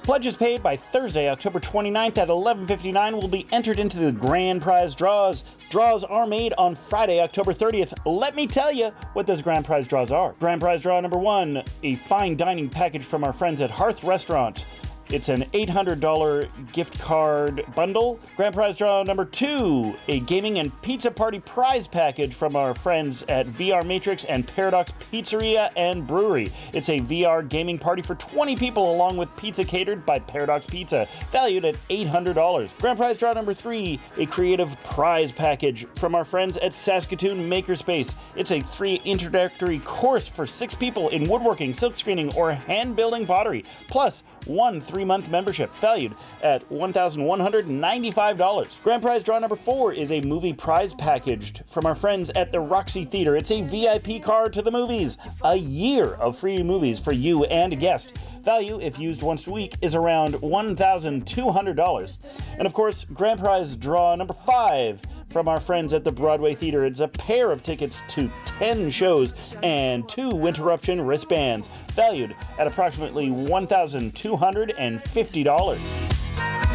Pledges paid by Thursday, October 29th at 11:59 will be entered into the grand prize draws. Draws are made on Friday, October 30th. Let me tell you what those grand prize draws are. Grand prize draw number 1, a fine dining package from our friends at Hearth Restaurant. It's an $800 gift card bundle. Grand prize draw number 2, a gaming and pizza party prize package from our friends at VR Matrix and Paradox Pizzeria and Brewery. It's a VR gaming party for 20 people along with pizza catered by Paradox Pizza, valued at $800. Grand prize draw number 3, a creative prize package from our friends at Saskatoon Makerspace. It's a 3 introductory course for 6 people in woodworking, silk screening, or hand building pottery, plus 1 3-month membership, valued at $1,195. Grand prize draw number 4 is a movie prize package from our friends at the Roxy Theater. It's a VIP card to the movies, a year of free movies for you and a guest. Value, if used once a week, is around $1,200. And of course, grand prize draw number 5 from our friends at the Broadway Theater. It's a pair of tickets to 10 shows and 2 Winterruption wristbands, valued at approximately $1,250.